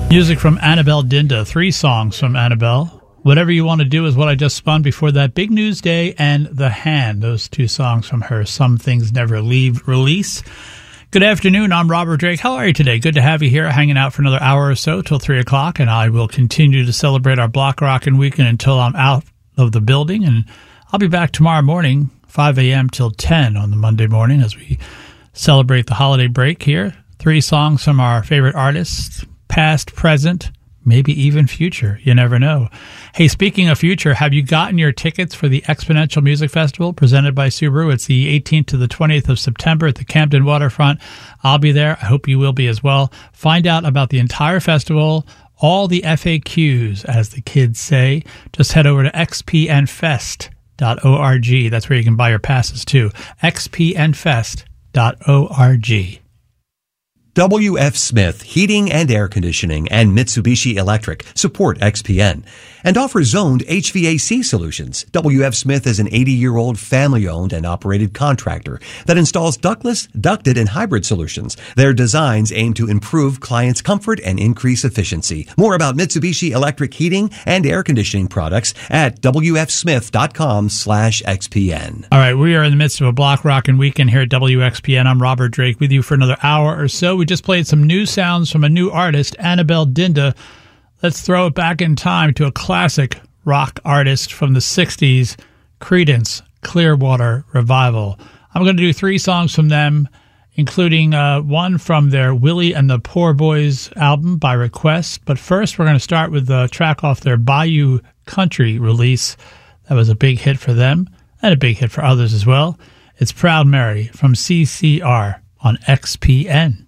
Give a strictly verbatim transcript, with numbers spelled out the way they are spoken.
Music from Annabelle Dinda, three songs from Annabelle. Whatever You Want to Do is what I just spun before that. Big News Day and The Hand, those two songs from her Some Things Never Leave release. Good afternoon, I'm Robert Drake. How are you today? Good to have you here, hanging out for another hour or so till three o'clock, and I will continue to celebrate our Block Rockin' Weekend until I'm out of the building, and I'll be back tomorrow morning, five a.m. till ten on the Monday morning as we celebrate the holiday break here. Three songs from our favorite artists, past, present, maybe even future. You never know. Hey, speaking of future, have you gotten your tickets for the Exponential Music Festival presented by Subaru? It's the eighteenth to the twentieth of September at the Camden Waterfront. I'll be there. I hope you will be as well. Find out about the entire festival, all the F A Qs, as the kids say. Just head over to x p n fest dot org. That's where you can buy your passes too. x p n fest dot org. W F. Smith Heating and Air Conditioning and Mitsubishi Electric support X P N and offer zoned H V A C solutions. W F. Smith is an eighty-year-old family-owned and operated contractor that installs ductless, ducted, and hybrid solutions. Their designs aim to improve clients' comfort and increase efficiency. More about Mitsubishi Electric Heating and Air Conditioning products at w f smith dot com slash x p n. All right, we are in the midst of a Block Rockin' Weekend here at W X P N. I'm Robert Drake with you for another hour or so. We just played some new sounds from a new artist, Annabelle Dinda. Let's throw it back in time to a classic rock artist from the sixties, Creedence Clearwater Revival. I'm going to do three songs from them, including uh, one from their Willie and the Poor Boys album by request. But first, we're going to start with a track off their Bayou Country release. That was a big hit for them and a big hit for others as well. It's Proud Mary from C C R on X P N.